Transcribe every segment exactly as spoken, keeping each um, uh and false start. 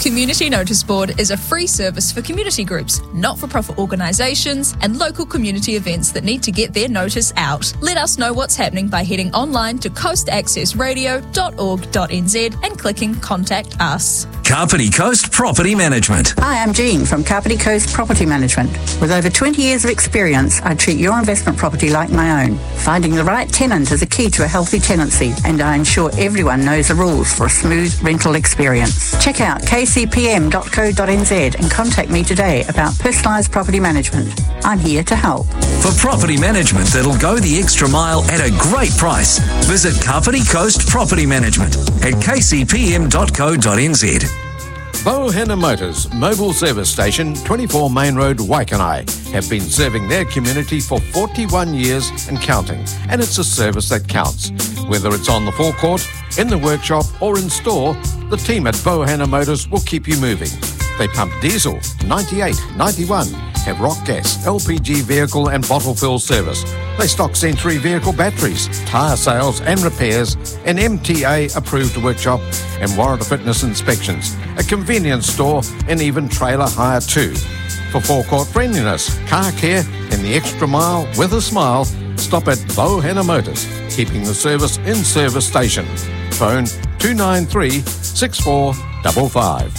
Community Notice Board is a free service for community groups, not-for-profit organisations and local community events that need to get their notice out. Let us know what's happening by heading online to coast access radio dot org dot n z and clicking Contact Us. Kapiti Coast Property Management. Hi, I'm Jean from Kapiti Coast Property Management. With over twenty years of experience, I treat your investment property like my own. Finding the right tenant is a key to a healthy tenancy, and I ensure everyone knows the rules for a smooth rental experience. Check out k c p m dot co dot n z and contact me today about personalised property management. I'm here to help. For property management that'll go the extra mile at a great price, visit Kapiti Coast Property Management at k c p m dot co dot n z. Bohenna Motors Mobile Service Station, twenty-four Main Road, Waikanai, have been serving their community for forty-one years and counting, and it's a service that counts. Whether it's on the forecourt, in the workshop or in store, the team at Bohenna Motors will keep you moving. They pump diesel, ninety-eight, ninety-one, have rock gas, L P G vehicle and bottle fill service. They stock Century vehicle batteries, tyre sales and repairs, an M T A approved workshop and Warrant of Fitness inspections, a convenience store and even trailer hire too. For forecourt friendliness, car care and the extra mile with a smile, stop at Bohenna Motors, keeping the service in service station. Phone two nine three, six four five five.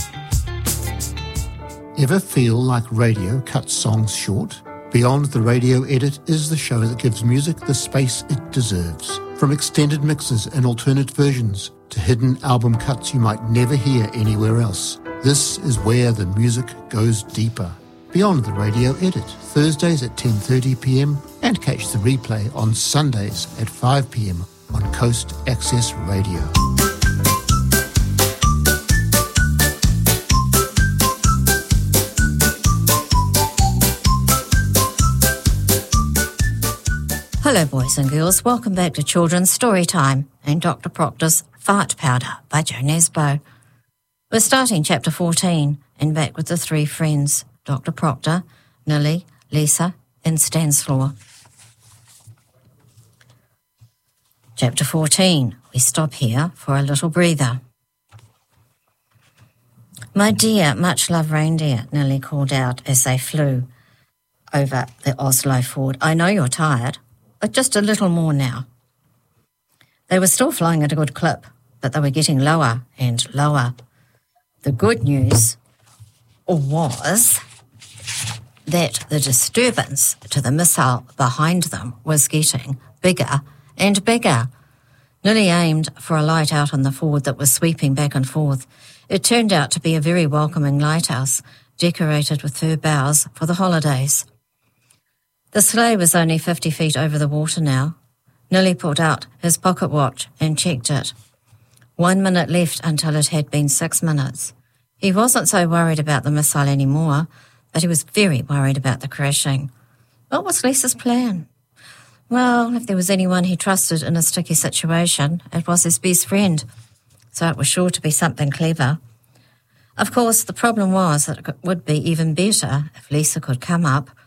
Ever feel like radio cuts songs short? Beyond the Radio Edit is the show that gives music the space it deserves. From extended mixes and alternate versions to hidden album cuts you might never hear anywhere else, this is where the music goes deeper. Beyond the Radio Edit, Thursdays at ten thirty p m and catch the replay on Sundays at five p m on Coast Access Radio. Hello boys and girls, welcome back to Children's Storytime and Doctor Proctor's Fart Powder by Jo Nesbo. We're starting chapter fourteen and back with the three friends, Doctor Proctor, Nilly, Lisa and Stanislaw. Chapter fourteen, we stop here for a little breather. My dear, much-loved reindeer, Nilly called out as they flew over the Oslo Ford. I know you're tired, but just a little more now. They were still flying at a good clip, but they were getting lower and lower. The good news was that the disturbance to the missile behind them was getting bigger and bigger. Nilly aimed for a light out on the Ford that was sweeping back and forth. It turned out to be a very welcoming lighthouse, decorated with fir boughs for the holidays. The sleigh was only fifty feet over the water now. Nilly pulled out his pocket watch and checked it. One minute left until it had been six minutes. He wasn't so worried about the missile anymore, but he was very worried about the crashing. What was Lisa's plan? Well, if there was anyone he trusted in a sticky situation, it was his best friend, so it was sure to be something clever. Of course, the problem was that it would be even better if Lisa could come up